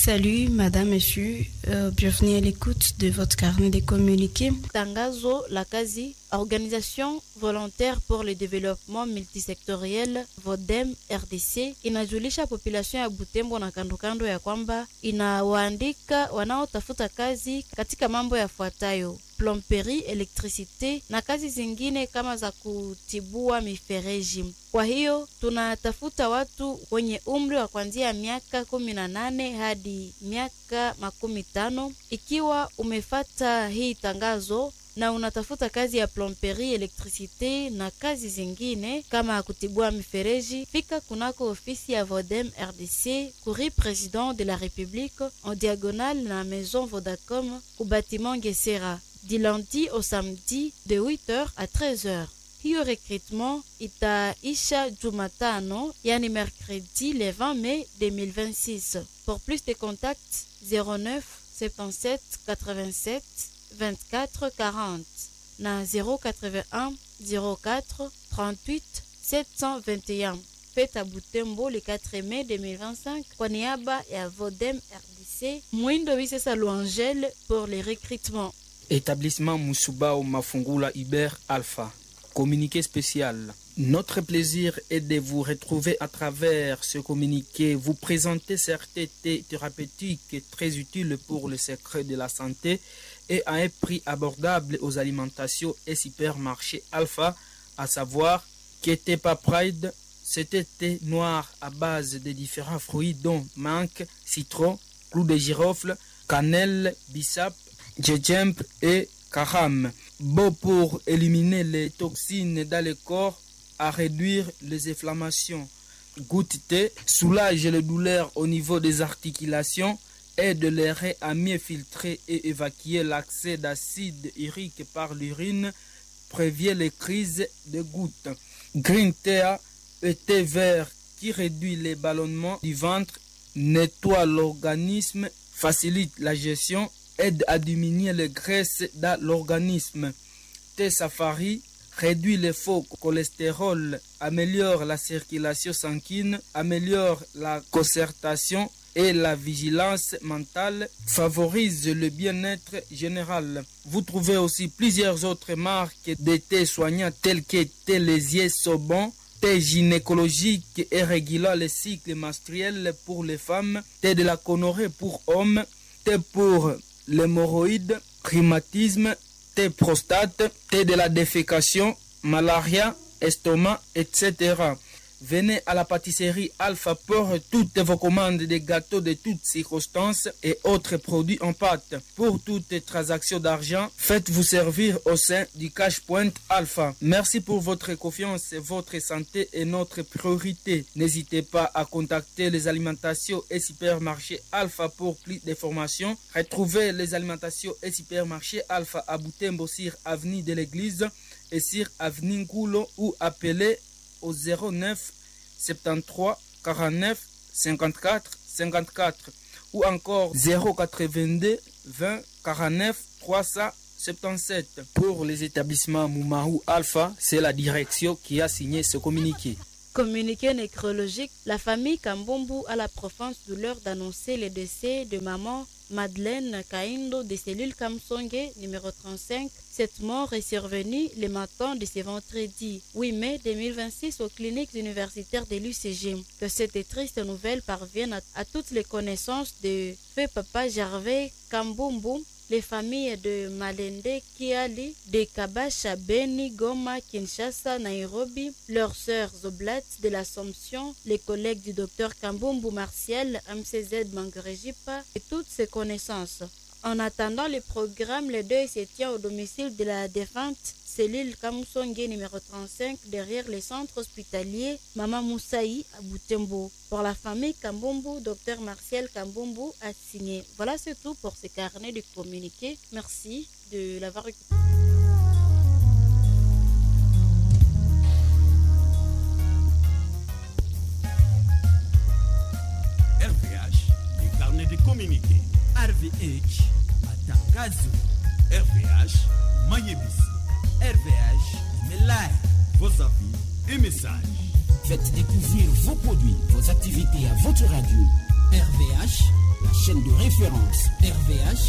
Salut, madame, monsieur. Bienvenue à l'écoute de votre carnet de communiqués. Tangazo la kazi, Organisation volontaire pour le développement multisectoriel VODEM RDC inajulisha population ya Butembo na kandokando ya kwamba inawaandika wanaotafuta kazi katika mambo yafuatayo: plomberie, elektricite na kazi zingine kama za kutibua mifereji. Kwa hiyo tunatafuta watu wenye umri wa kuanzia miaka 18 hadi miaka 15. Ikiwa umefata hii tangazo na unatafuta kazi ya plomberie, elektricite na kazi zingine kama kutibua mifereji, fika kunako ofisi ya VODEM RDC, courrier président de la République, en diagonale na maison Vodacom, au bâtiment Gesera, du lundi au samedi de 8h à 13h. Hiyo recrutement itaisha Jumatano, yani mercredi le 20 mai 2026. Pour plus de contacts, 09 77 87 24 40 na 081 04 38 721. Fête à Butembo le 4 mai 2025 kwa niaba ya VODEM RDC. Mwindo Wisesa Louangel pour les recrutements. Établissement Moussoubao Mafungula Iber Alpha. Communiqué spécial. Notre plaisir est de vous retrouver à travers ce communiqué, vous présenter certains thés thérapeutiques très utiles pour le secret de la santé et à un prix abordable aux alimentations et supermarchés Alpha, à savoir Ketepa Pride, c'était thé noir à base de différents fruits dont menthe, citron, clou de girofle, cannelle, bissap, gingembre et caram. Beau pour éliminer les toxines dans le corps, à réduire les inflammations. Goutte thé soulage les douleurs au niveau des articulations, aide les reins à mieux filtrer et évacuer l'accès d'acide urique par l'urine, prévient les crises de gouttes. Green tea, un thé vert qui réduit les ballonnements du ventre, nettoie l'organisme, facilite la gestion, aide à diminuer les graisses dans l'organisme. Thé safari réduit le faux cholestérol, améliore la circulation sanguine, améliore la concertation et la vigilance mentale, favorise le bien-être général. Vous trouvez aussi plusieurs autres marques de thé soignants tels que thé lésier Sobon, thé gynécologique et régulant le cycle menstruel pour les femmes, thé de la gonorrhée pour hommes, thé pour l'hémorroïde, rhumatisme, thé prostate, thé de la défécation, malaria, estomac, etc. Venez à la pâtisserie Alpha pour toutes vos commandes de gâteaux de toutes circonstances et autres produits en pâte. Pour toutes transactions d'argent, faites-vous servir au sein du Cash Point Alpha. Merci pour votre confiance, votre santé est notre priorité. N'hésitez pas à contacter les alimentations et supermarchés Alpha pour plus d'informations. Retrouvez les alimentations et supermarchés Alpha à Butembo sur avenue de l'Église et sur avenue Ngoulo ou appelez au 09 73 49 54 54 ou encore 082 20 49 377. Pour les établissements Moumarou Alpha, c'est la direction qui a signé ce communiqué. Communiqué nécrologique, la famille Kambombu a la profonde douleur d'annoncer le décès de maman Madeleine Kaindo de cellule Kamsonge numéro 35. Cette mort est survenue le matin de ce vendredi 8 mai 2026 aux cliniques universitaires de l'UCG. Que cette triste nouvelle parvienne à toutes les connaissances de feu papa Gervais Kambombu, les familles de Malende, Kiali, de Kabasha, Beni, Goma, Kinshasa, Nairobi, leurs sœurs Oblates de l'Assomption, les collègues du docteur Kambumbu Martial, MCZ Mangurejipa et toutes ses connaissances. En attendant le programme, le deuil se tient au domicile de la défunte cellule Kamsonge numéro 35 derrière le centre hospitalier Mama Moussaï à Butembo. Pour la famille Kambumbu, docteur Martial Kambumbu a signé. Voilà, c'est tout pour ce carnet de communiqué. Merci de l'avoir écouté. RVH, les carnets de communiqué. RVH, matangazo. RVH, Mayebisi. RVH, Melai. Vos avis et messages. Faites découvrir vos produits, vos activités à votre radio. RVH, la chaîne de référence. RVH,